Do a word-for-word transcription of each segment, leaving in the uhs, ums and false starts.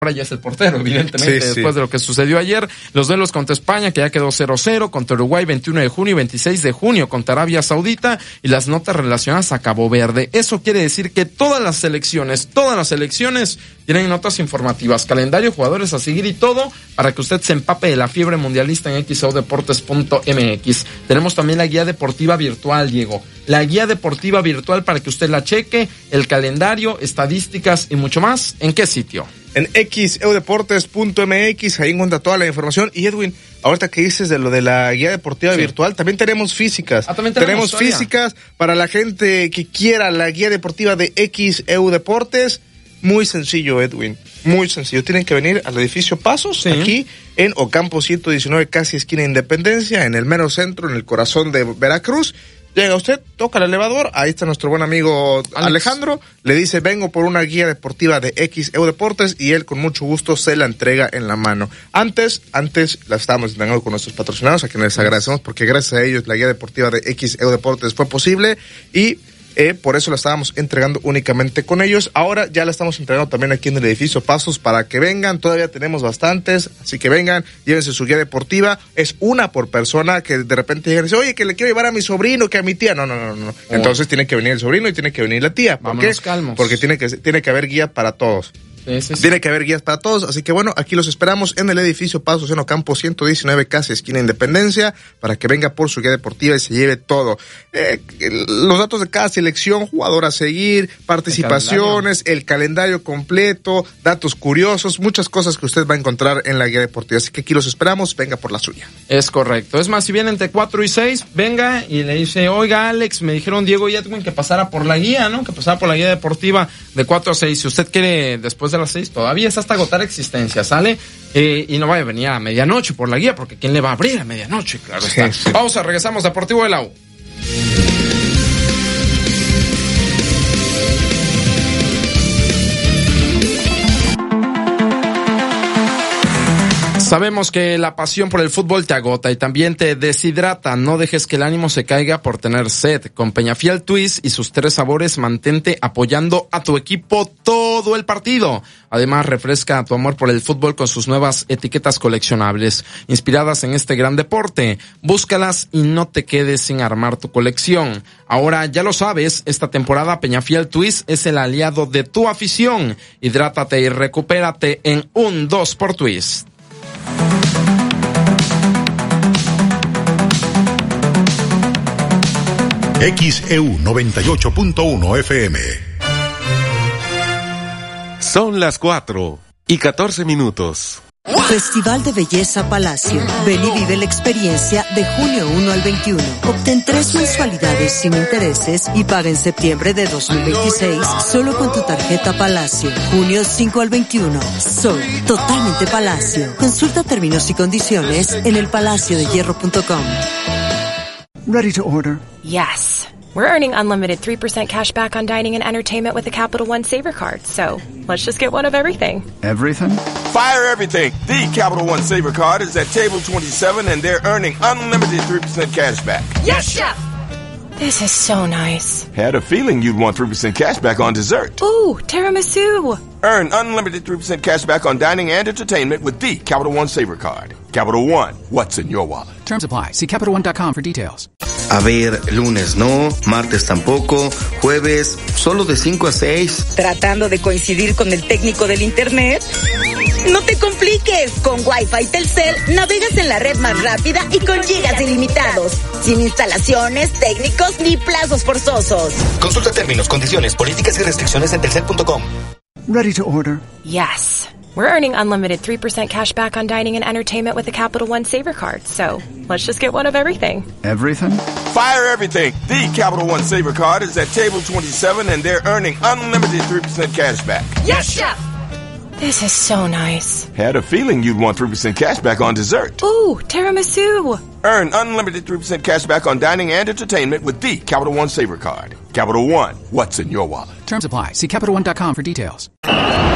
ahora ya es el portero, evidentemente, sí, después sí. de lo que sucedió ayer. Los duelos contra España, que ya quedó cero cero, contra Uruguay veintiuno de junio y veintiséis de junio, contra Arabia Saudita, y las notas relacionadas a Cabo Verde. Eso quiere decir que todas las selecciones, todas las selecciones tienen notas informativas, calendario, jugadores a seguir y todo, para que usted se empape de la fiebre mundialista en x o deportes punto m x. Tenemos también la guía deportiva virtual, Diego. La guía deportiva virtual para que usted la cheque, el calendario, estadísticas y mucho más. ¿En qué sitio? En x e u deportes punto m x, ahí encuentra toda la información. Y Edwin, ahorita que dices de lo de la guía deportiva sí. virtual, también tenemos físicas. Ah, también tenemos, tenemos físicas para la gente que quiera la guía deportiva de X E U Deportes. Muy sencillo, Edwin, muy sencillo. Tienen que venir al edificio Pasos, sí. aquí en Ocampo ciento diecinueve, casi esquina Independencia, en el mero centro, en el corazón de Veracruz. Llega usted, toca el elevador, ahí está nuestro buen amigo Alex. Alejandro, le dice, vengo por una guía deportiva de X E U Deportes, y él con mucho gusto se la entrega en la mano. Antes, antes la estábamos entregando con nuestros patrocinados, a quienes les agradecemos, porque gracias a ellos la guía deportiva de X E U Deportes fue posible, y Eh, por eso la estábamos entregando únicamente con ellos. Ahora ya la estamos entregando también aquí en el edificio Pasos para que vengan. Todavía tenemos bastantes, así que vengan, llévense su guía deportiva. Es una por persona, que de repente llegan y dicen, oye, que le quiero llevar a mi sobrino, que a mi tía. No, no, no, no. Oh. Entonces tiene que venir el sobrino y tiene que venir la tía. ¿Por qué? Calmos. Porque tiene que, tiene que haber guía para todos. Sí, sí, sí. Tiene que haber guías para todos, así que bueno, aquí los esperamos en el edificio Pasos en Ocampo ciento diecinueve, casi esquina Independencia, para que venga por su guía deportiva y se lleve todo. Eh, los datos de cada selección, jugador a seguir, participaciones, el calendario. el calendario completo, datos curiosos, muchas cosas que usted va a encontrar en la guía deportiva. Así que aquí los esperamos, venga por la suya. Es correcto. Es más, si viene entre cuatro y seis, venga y le dice, oiga, Alex, me dijeron Diego y Edwin que pasara por la guía, ¿no? Que pasara por la guía deportiva de cuatro a seis. Si usted quiere después de las seis, todavía es hasta agotar existencia, ¿sale? Eh, y no vaya a venir a medianoche por la guía, porque ¿quién le va a abrir a medianoche? Claro está. Sí, sí. Vamos a regresamos, Deportivo de la U. Sabemos que la pasión por el fútbol te agota y también te deshidrata. No dejes que el ánimo se caiga por tener sed. Con Peñafiel Twist y sus tres sabores, mantente apoyando a tu equipo todo el partido. Además, refresca tu amor por el fútbol con sus nuevas etiquetas coleccionables, inspiradas en este gran deporte. Búscalas y no te quedes sin armar tu colección. Ahora ya lo sabes, esta temporada Peñafiel Twist es el aliado de tu afición. Hidrátate y recupérate en un dos por Twist. X E U noventa y ocho punto uno F M. Son las cuatro y catorce minutos. Festival de Belleza Palacio. Ven y vive la experiencia de junio uno al veintiuno. Obtén tres mensualidades sin intereses y paga en septiembre de dos mil veintiséis solo con tu tarjeta Palacio. Junio cinco al veintiuno. Soy totalmente Palacio. Consulta términos y condiciones en el palacio de hierro punto com. Ready to order? Yes. We're earning unlimited three percent cash back on dining and entertainment with the Capital One Saver Card, so let's just get one of everything. Everything? Fire everything! The Capital One Saver Card is at table twenty-seven and they're earning unlimited three percent cash back. Yes, Chef! This is so nice. Had a feeling you'd want three percent cash back on dessert. Ooh, tiramisu! Earn unlimited three percent cash back on dining and entertainment with the Capital One Saver Card. Capital One, what's in your wallet? Terms apply. See Capital One dot com for details. A ver, lunes no, martes tampoco, jueves solo de cinco a seis. ¿Tratando de coincidir con el técnico del internet? No te compliques, con Wi-Fi Telcel navegas en la red más rápida y con gigas ilimitados, sin instalaciones, técnicos ni plazos forzosos. Consulta términos, condiciones, políticas y restricciones en telcel punto com. Ready to order? Yes. We're earning unlimited three percent cash back on dining and entertainment with the Capital One Saver Card, so let's just get one of everything. Everything? Fire everything! The Capital One Saver Card is at table twenty-seven and they're earning unlimited three percent cash back. Yes, Chef! This is so nice. Had a feeling you'd want three percent cash back on dessert. Ooh, tiramisu! Earn unlimited three percent cash back on dining and entertainment with the Capital One Saver Card. Capital One, what's in your wallet? Terms apply. See Capital One dot com for details.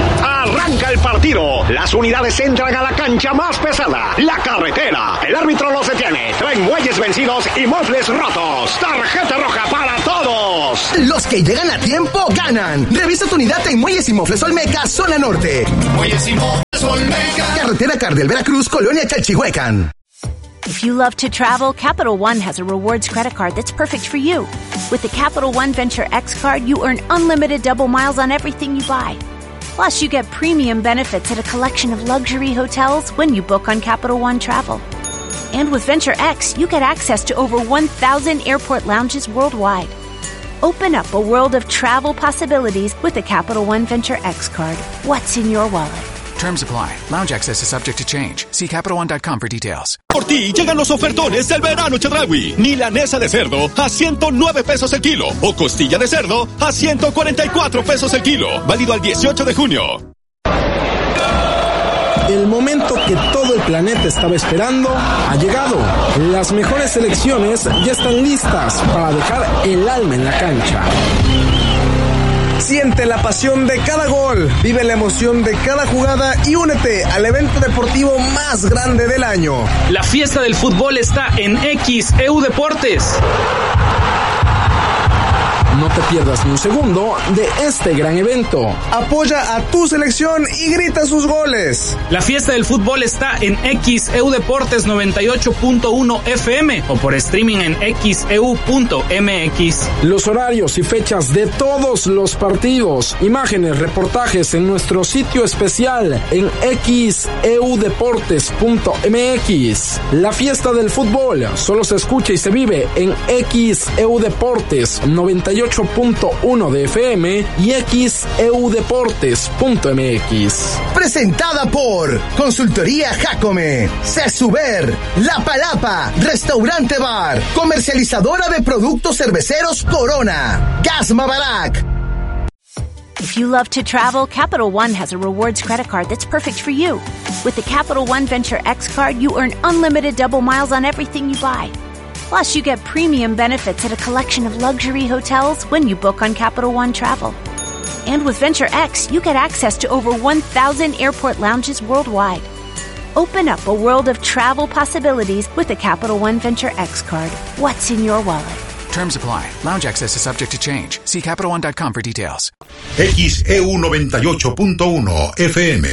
Arranca el partido. Las unidades entran a la cancha más pesada, la carretera. El árbitro los detiene. Traen muelles vencidos y mofles rotos. Tarjeta roja para todos. Los que llegan a tiempo ganan. Revisa tu unidad en Muelles y Mofles Olmeca, zona norte. Muelles y Mofles Olmeca. Carretera Cardel Veracruz, Colonia Chalchihuecan. If you love to travel, Capital One has a rewards credit card that's perfect for you. With the Capital One Venture X card, you earn unlimited double miles on everything you buy. Plus, you get premium benefits at a collection of luxury hotels when you book on Capital One Travel. And with Venture X, you get access to over one thousand airport lounges worldwide. Open up a world of travel possibilities with the Capital One Venture X card. What's in your wallet? Terms apply. Lounge access is subject to change. See Capital One dot com for details. Por ti llegan los ofertones del verano Chedraui. Milanesa de cerdo a ciento nueve pesos el kilo. O costilla de cerdo a ciento cuarenta y cuatro pesos el kilo. Válido al dieciocho de junio. El momento que todo el planeta estaba esperando ha llegado. Las mejores selecciones ya están listas para dejar el alma en la cancha. Siente la pasión de cada gol, vive la emoción de cada jugada y únete al evento deportivo más grande del año. La fiesta del fútbol está en X E U Deportes. No te pierdas ni un segundo de este gran evento. Apoya a tu selección y grita sus goles. La fiesta del fútbol está en X E U Deportes noventa y ocho punto uno F M o por streaming en x e u punto m x. Los horarios y fechas de todos los partidos, imágenes, reportajes en nuestro sitio especial en x e u deportes punto m x. La fiesta del fútbol solo se escucha y se vive en X E U Deportes noventa y ocho punto uno de F M y x e u deportes punto m x. Presentada por Consultoría Jacome, Cesuber, La Palapa, Restaurante Bar, comercializadora de productos cerveceros Corona, Gasma Barak. If you love to travel, Capital One has a rewards credit card that's perfect for you. With the Capital One Venture X card, you earn unlimited double miles on everything you buy. Plus, you get premium benefits at a collection of luxury hotels when you book on Capital One Travel. And with Venture X, you get access to over one thousand airport lounges worldwide. Open up a world of travel possibilities with the Capital One Venture X card. What's in your wallet? Terms apply. Lounge access is subject to change. See Capital One dot com for details. X E U noventa y ocho punto uno F M.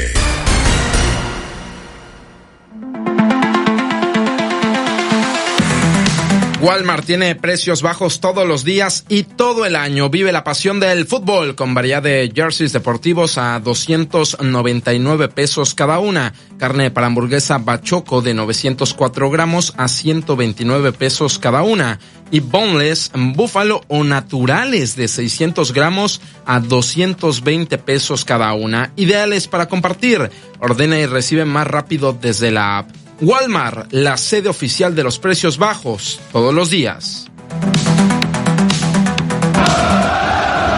Walmart tiene precios bajos todos los días y todo el año. Vive la pasión del fútbol con variedad de jerseys deportivos a doscientos noventa y nueve pesos cada una. Carne para hamburguesa Bachoco de novecientos cuatro gramos a ciento veintinueve pesos cada una. Y boneless búfalo o naturales de seiscientos gramos a doscientos veinte pesos cada una. Ideales para compartir. Ordena y recibe más rápido desde la app. Walmart, la sede oficial de los precios bajos, todos los días.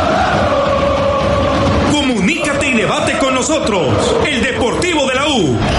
Comunícate y debate con nosotros. El Deportivo de la U,